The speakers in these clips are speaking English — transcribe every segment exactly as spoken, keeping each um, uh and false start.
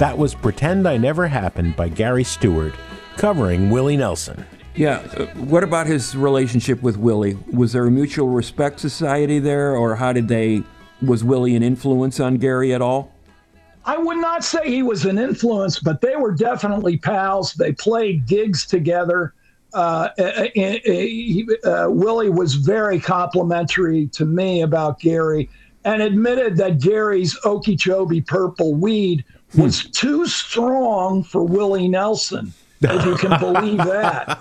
That was Pretend I Never Happened by Gary Stewart, covering Willie Nelson. Yeah, uh, what about his relationship with Willie? Was there a mutual respect society there, or how did they, was Willie an influence on Gary at all? I would not say he was an influence, but they were definitely pals. They played gigs together. Uh, uh, uh, uh, Willie was very complimentary to me about Gary and admitted that Gary's Okeechobee Purple weed was too strong for Willie Nelson, if you can believe that.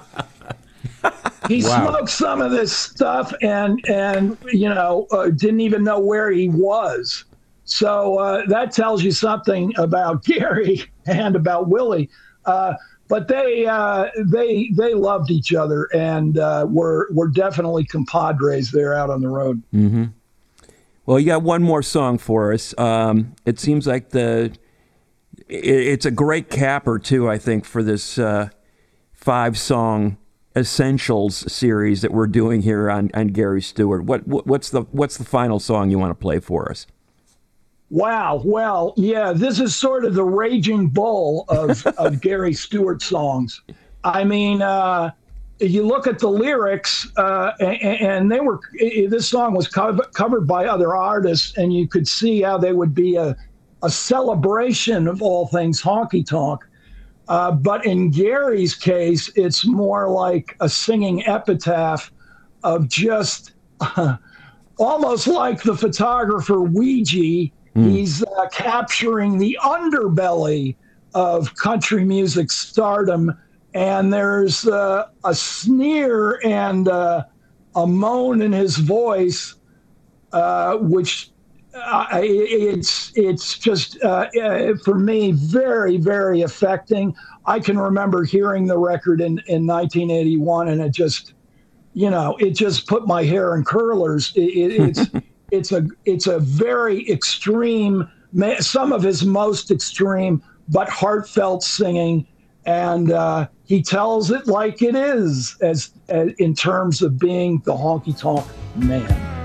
He wow. smoked some of this stuff and, and you know, uh, didn't even know where he was. So uh, that tells you something about Gary and about Willie. Uh, but they uh, they they loved each other and uh, were were definitely compadres there out on the road. Mm-hmm. Well, you got one more song for us. Um, it seems like the it, it's a great capper too. I think for this uh, five song Essentials series that we're doing here on, on Gary Stewart. What, what what's the what's the final song you want to play for us? Wow. Well, yeah, this is sort of the raging bull of, of Gary Stewart songs. I mean, uh, you look at the lyrics, uh, and, and they were, this song was co- covered by other artists, and you could see how they would be a, a celebration of all things honky tonk. Uh, but in Gary's case, it's more like a singing epitaph of just uh, almost like the photographer Ouija. Mm. He's uh, capturing the underbelly of country music stardom, and there's uh, a sneer and uh, a moan in his voice, uh, which uh, it's it's just uh, for me very very affecting. I can remember hearing the record in, in nineteen eighty-one, and it just you know it just put my hair in curlers. It, it, it's It's a it's a very extreme, some of his most extreme, but heartfelt singing, and uh, he tells it like it is, as, as in terms of being the honky tonk man.